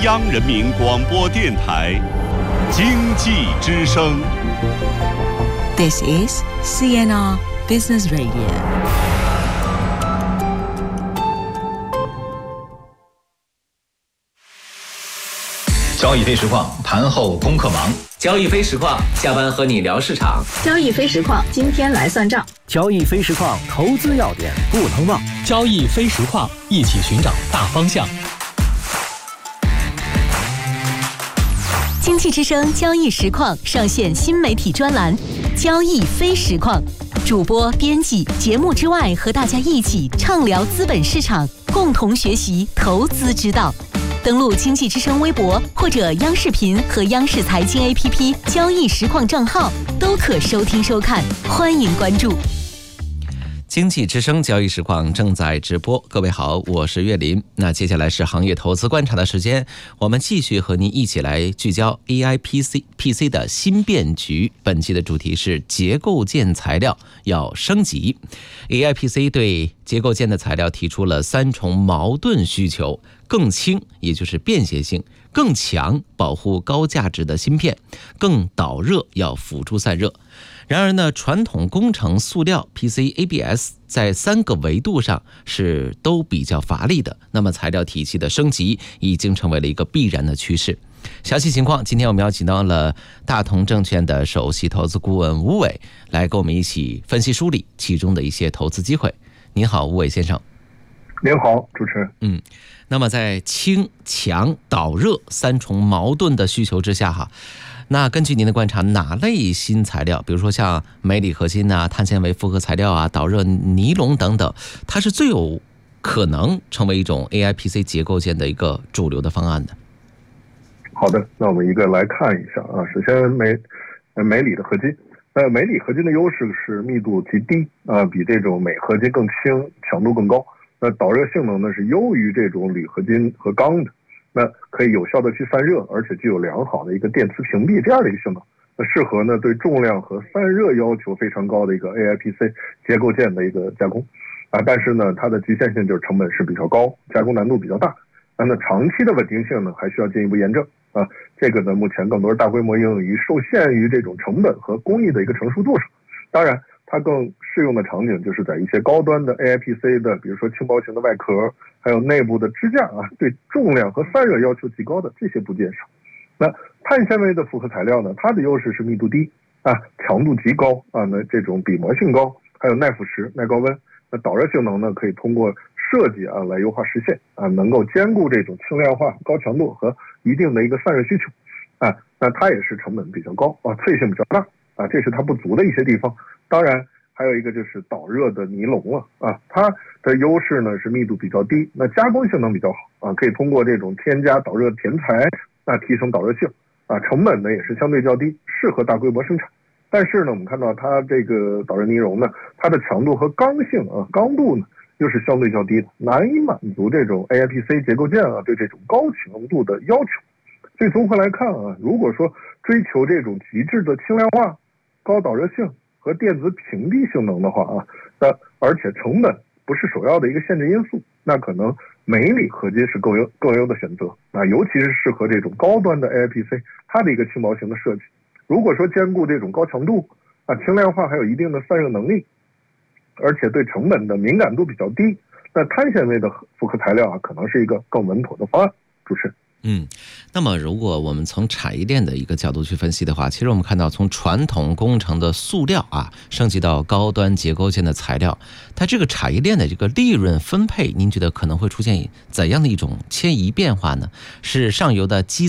央人民广播电台经济之声。 This is CNR Business Radio。 交易非实况，盘后功课忙。 交易非实况，下班和你聊市场。 交易非实况，今天来算账。 交易非实况，投资要点不能忘。 交易非实况，一起寻找大方向。 经济之声交易实况上线新媒体专栏交易非实况，主播编辑节目之外和大家一起畅聊资本市场，共同学习投资之道。登录经济之声微博或者央视频和央视财经 APP 交易实况账号都可收听收看，欢迎关注。 经济之声交易实况正在直播，各位好，我是岳林。那接下来是行业投资观察的时间，我们继续和您一起来聚焦 AIPC 的新变局。本期的主题是结构件材料要升级。AIPC 对结构件的材料提出了3重矛盾需求：更轻，也就是便携性；更强，保护高价值的芯片；更导热，要辅助散热。然而呢，传统工程塑料 PC、ABS 在3个维度上是都比较乏力的，那么材料体系的升级已经成为了一个必然的趋势。详细情况，今天我们邀请到了大同证券的首席投资顾问吴伟来跟我们一起分析梳理其中的一些投资机会。您好，吴伟先生。 您好，主持人。 那么在轻、强、导热3重矛盾的需求之下那根据您的观察，哪类新材料，比如说像镁锂合金啊、碳纤维复合材料啊、导热尼龙等等，它是最有可能成为一种 AIPC 结构件的一个主流的方案的？ 好的，那我们一个来看一下啊。首先镁锂的合金，镁锂合金的优势是密度极低啊，比这种镁合金更轻，强度更高。那导热性能呢是优于这种铝合金和钢的。那可以有效的去散热，而且具有良好的一个电磁屏蔽这样的一个性能，那适合呢对重量和散热要求非常高的一个 AIPC 结构件的一个加工啊。但是呢，它的局限性就是成本是比较高，加工难度比较大。那长期的稳定性呢，还需要进一步验证啊。这个呢，目前更多是大规模应用于受限于这种成本和工艺的一个成熟度上。当然，它更适用的场景就是在一些高端的 AIPC 的，比如说轻薄型的外壳，还有内部的支架啊，对重量和散热要求极高的这些部件上。那碳纤维的复合材料呢，它的优势是密度低啊，强度极高啊，那这种比磨性高，还有耐腐蚀、耐高温。那导热性能呢，可以通过设计啊来优化实现啊，能够兼顾这种轻量化、高强度和一定的一个散热需求啊。那它也是成本比较高啊，脆性比较大啊，这是它不足的一些地方。当然还有一个就是导热的尼龙啊，它的优势呢是密度比较低，那加工性能比较好啊，可以通过这种添加导热填材提升导热性啊，成本呢也是相对较低，适合大规模生产。但是呢，我们看到它这个导热尼龙呢，它的强度和刚性刚度呢又是相对较低的，难以满足这种 AIPC 结构件对这种高强度的要求。所以综合来看如果说追求这种极致的轻量化、高导热性和电子屏蔽性能的话那而且成本不是首要的一个限制因素，那可能镁锂合金是更优的选择尤其是适合这种高端的 AIPC 它的一个轻薄型的设计。如果说兼顾这种高强度轻量化还有一定的散热能力，而且对成本的敏感度比较低，那碳纤维的复合材料可能是一个更稳妥的方案。主持人。 那么如果我们从产业链的一个角度去分析的话，其实我们看到从传统工程的塑料升级到高端结构件的材料，它这个产业链的这个利润分配，您觉得可能会出现怎样的一种迁移变化呢？是上游的基